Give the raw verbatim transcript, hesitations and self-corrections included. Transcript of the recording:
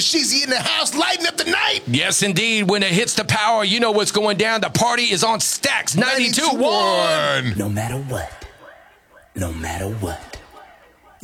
Sheezy in the house, lighting up the night. Yes, indeed. When it hits the power, you know what's going down. The party is on Stax ninety-two point one. No matter what. No matter what.